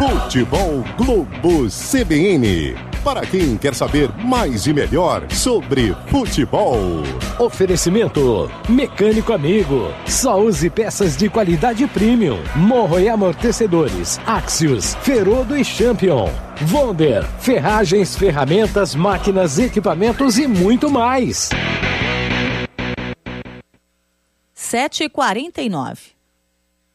Futebol Globo CBN. Para quem quer saber mais e melhor sobre futebol. Oferecimento Mecânico Amigo. Só use peças de qualidade premium. Morro e amortecedores. Axios, Ferodo e Champion. Wonder, ferragens, ferramentas, máquinas, equipamentos e muito mais. 7h49.